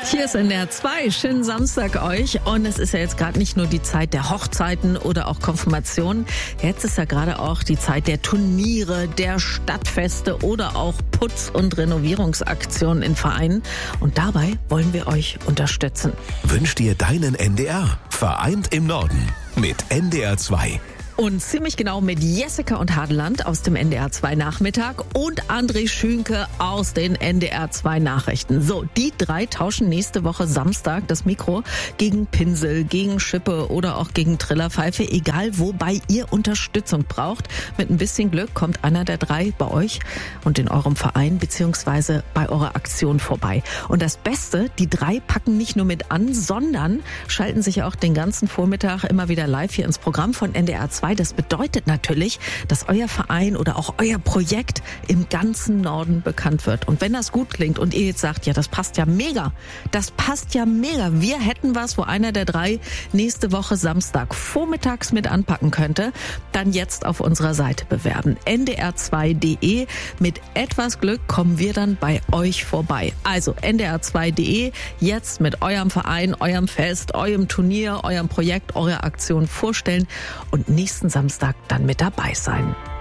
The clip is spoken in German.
Hier ist NDR 2. Schönen Samstag euch. Und es ist ja jetzt gerade nicht nur die Zeit der Hochzeiten oder auch Konfirmationen. Jetzt ist ja gerade auch die Zeit der Turniere, der Stadtfeste oder auch Putz- und Renovierungsaktionen in Vereinen. Und dabei wollen wir euch unterstützen. Wünsch dir deinen NDR. Vereint im Norden mit NDR 2. Und ziemlich genau mit Jessica und Hadeland aus dem NDR 2 Nachmittag und André Schünke aus den NDR 2 Nachrichten. So, die drei tauschen nächste Woche Samstag das Mikro gegen Pinsel, gegen Schippe oder auch gegen Trillerpfeife, egal wobei ihr Unterstützung braucht. Mit ein bisschen Glück kommt einer der drei bei euch und in eurem Verein beziehungsweise bei eurer Aktion vorbei. Und das Beste, die drei packen nicht nur mit an, sondern schalten sich auch den ganzen Vormittag immer wieder live hier ins Programm von NDR 2. Das bedeutet natürlich, dass euer Verein oder auch euer Projekt im ganzen Norden bekannt wird. Und wenn das gut klingt und ihr jetzt sagt, ja, das passt ja mega, wir hätten was, wo einer der drei nächste Woche Samstag vormittags mit anpacken könnte, dann jetzt auf unserer Seite bewerben. ndr2.de. Mit etwas Glück kommen wir dann bei euch vorbei. Also ndr2.de, jetzt mit eurem Verein, eurem Fest, eurem Turnier, eurem Projekt, eurer Aktion vorstellen und nächsten Samstag dann mit dabei sein.